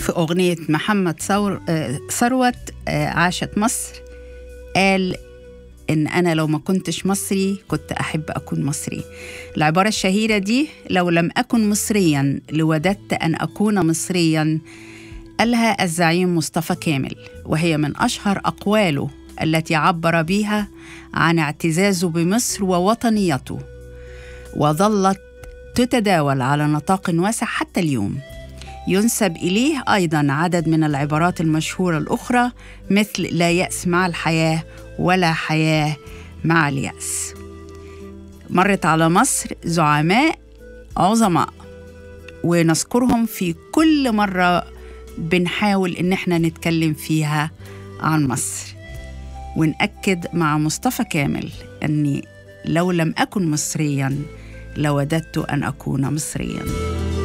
في أغنية محمد ثروت عاشت مصر، قال إن أنا لو ما كنتش مصري كنت أحب أكون مصري. العبارة الشهيرة دي، لو لم أكن مصريا لوددت أن أكون مصريا، قالها الزعيم مصطفى كامل، وهي من أشهر أقواله التي عبر بها عن اعتزازه بمصر ووطنيته، وظلت تتداول على نطاق واسع حتى اليوم. ينسب إليه أيضاً عدد من العبارات المشهورة الأخرى، مثل لا يأس مع الحياة ولا حياة مع اليأس. مرت على مصر زعماء عظماء، ونذكرهم في كل مرة بنحاول إن احنا نتكلم فيها عن مصر، ونأكد مع مصطفى كامل أني لو لم أكن مصرياً لوددت أن أكون مصرياً.